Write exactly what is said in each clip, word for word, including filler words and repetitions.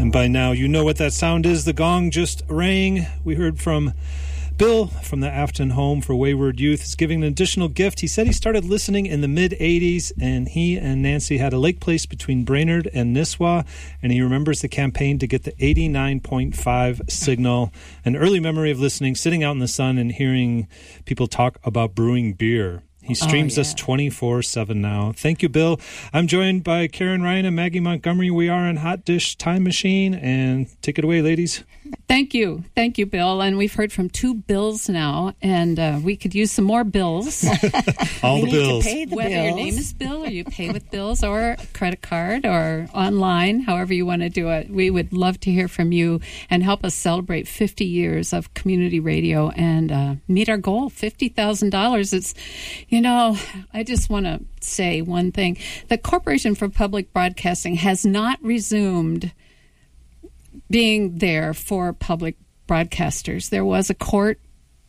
And by now, you know what that sound is. The gong just rang. We heard from Bill from the Afton Home for Wayward Youth. Is giving an additional gift. He said he started listening in the mid-eighties, and he and Nancy had a lake place between Brainerd and Nisswa, and he remembers the campaign to get the eighty-nine point five signal. An early memory of listening, sitting out in the sun and hearing people talk about brewing beer. He streams oh, yeah. us twenty-four seven now. Thank you, Bill. I'm joined by Karen Ryan and Maggie Montgomery. We are on Hot Dish Time Machine, and take it away, ladies. Thank you. Thank you, Bill. And we've heard from two Bills now, and uh, we could use some more Bills. All we the bills. Pay the Whether bills. Your name is Bill or you pay with bills or credit card or online, however you want to do it. We would love to hear from you and help us celebrate fifty years of community radio and uh, meet our goal, fifty thousand dollars. It's, you know, I just want to say one thing. The Corporation for Public Broadcasting has not resumed being there for public broadcasters. There was a court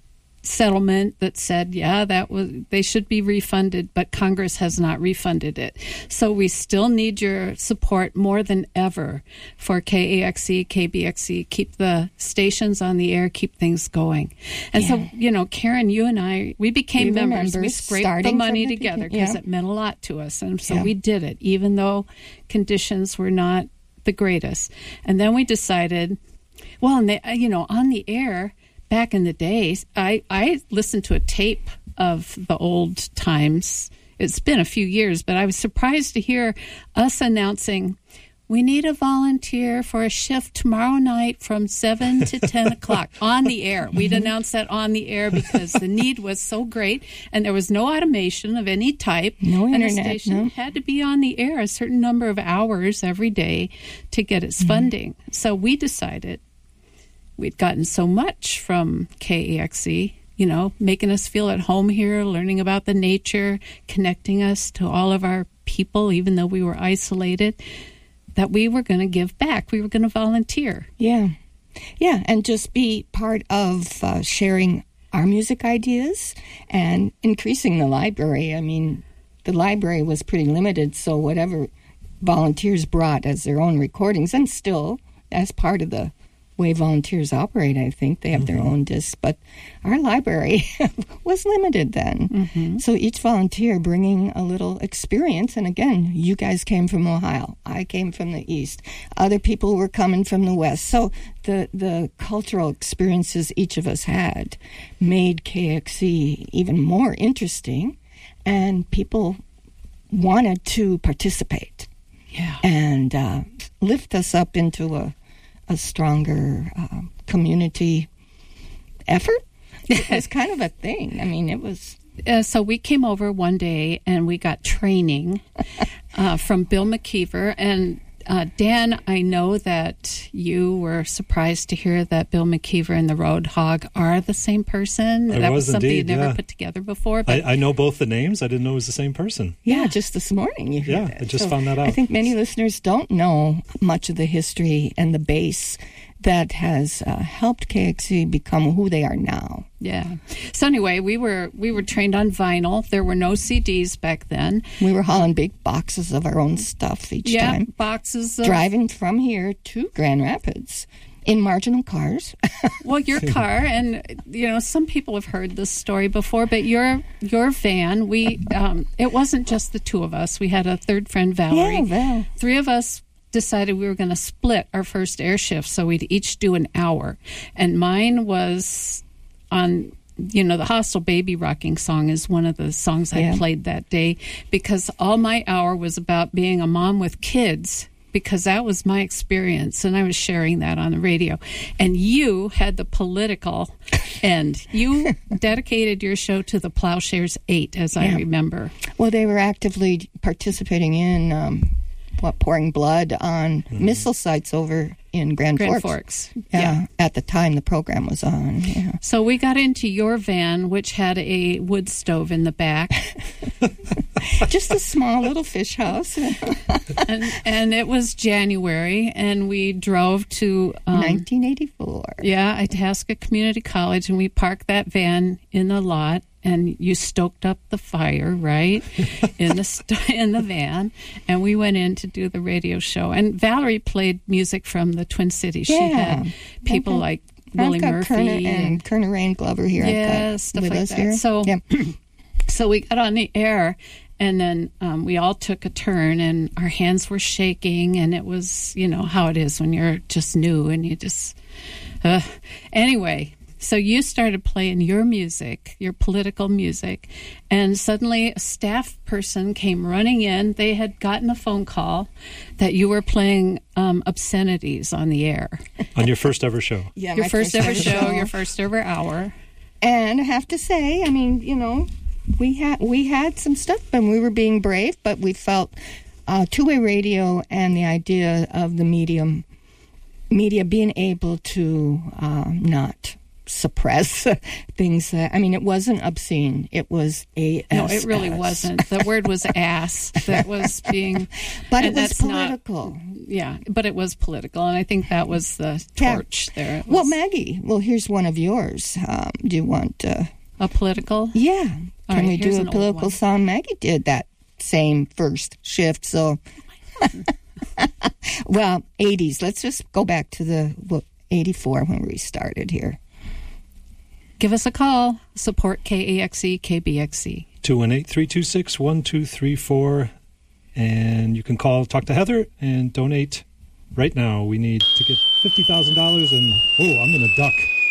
settlement that said, yeah, that was they should be refunded, but Congress has not refunded it. So we still need your support more than ever for K A X C, K B X C, keep the stations on the air, keep things going. And yeah. so, you know, Karen, you and I, we became we members. We scraped the money the together because yeah. it meant a lot to us. And so yeah. we did it, even though conditions were not the greatest. And then we decided, well, and they, you know, on the air back in the days, I, I listened to a tape of the old times. It's been a few years, but I was surprised to hear us announcing, we need a volunteer for a shift tomorrow night from seven to ten o'clock on the air. We'd announce that on the air because the need was so great, and there was no automation of any type. No and internet, the station no. had to be on the air a certain number of hours every day to get its mm-hmm. funding. So we decided we'd gotten so much from K A X C, you know, making us feel at home here, learning about the nature, connecting us to all of our people, even though we were isolated, that we were going to give back. We were going to volunteer. Yeah. Yeah, and just be part of uh, sharing our music ideas and increasing the library. I mean, the library was pretty limited, so whatever volunteers brought as their own recordings, and still, as part of the way volunteers operate, I think. They have mm-hmm. their own discs, but our library was limited then. Mm-hmm. So each volunteer bringing a little experience, and again, you guys came from Ohio. I came from the East. Other people were coming from the West. So the, the cultural experiences each of us had made K A X C even more interesting, and people wanted to participate. Yeah. And uh, lift us up into a a stronger uh, community effort. It was kind of a thing. I mean, it was... Uh, so we came over one day and we got training uh, from Bill McKeever. And uh, Dan, I know that you were surprised to hear that Bill McKeever and the Road Hog are the same person. I that was was something indeed, you'd never yeah. put together before. But I, I know both the names. I didn't know it was the same person. Yeah, yeah. just this morning you heard Yeah, that. I just so found that out. I think many listeners don't know much of the history and the base that has uh, helped K A X C become who they are now. Yeah. So anyway, we were we were trained on vinyl. There were no C Ds back then. We were hauling big boxes of our own stuff each yeah, time. boxes. Of... Driving from here to Grand Rapids in marginal cars. Well, your car, and you know, some people have heard this story before, but your your van, we um, it wasn't just the two of us. We had a third friend, Valerie. Yeah, Val. Three of us decided we were going to split our first air shift, so we'd each do an hour. And mine was on, you know, the Hostel Baby Rocking song is one of the songs yeah. I played that day, because all my hour was about being a mom with kids, because that was my experience, and I was sharing that on the radio. And you had the political end. You dedicated your show to the Plowshares Eight, as yeah. I remember. Well, they were actively participating in... Um, What, pouring blood on mm-hmm. missile sites over in Grand, Grand Forks. Forks. Yeah, yeah. At the time the program was on. Yeah. So we got into your van, which had a wood stove in the back. Just a small little fish house. and, and it was January, and we drove to... Um, nineteen eighty-four. Yeah, Itasca Community College, and we parked that van in the lot. and you stoked up the fire, right, in the st- in the van, and we went in to do the radio show. And Valerie played music from the Twin Cities. Yeah. She had people Okay. like Willie I've got Murphy Kerner and, and Kerner Rain Glover here. I've yeah, got stuff with like us that. Here. So, yeah. so we got on the air, and then um, we all took a turn, and our hands were shaking, and it was, you know, how it is when you're just new and you just. Uh, anyway. So you started playing your music, your political music, and suddenly a staff person came running in. They had gotten a phone call that you were playing um, obscenities on the air. On your first ever show. Yeah, Your my first ever show, show, your first ever hour. And I have to say, I mean, you know, we had we had some stuff, and we were being brave, but we felt uh, two-way radio and the idea of the medium media being able to uh, not suppress things. That, I mean, it wasn't obscene. It was a. No, it really wasn't. The word was ass that was being. But it and was that's not- political. Yeah, but it was political, and I think that was the Yeah. torch there. It Well, was Maggie, well, here's one of yours. Um, do you want? Uh, a political. yeah. All Can right, we here's do a an old political one. song? Maggie did that same first shift. So, well, eighties. Let's just go back to the well, eighty-four when we started here. Give us a call. Support K A X E, K B X E. two one eight, three two six, one two three four. And you can call, talk to Heather, and donate right now. We need to get fifty thousand dollars, and, oh, I'm going to duck.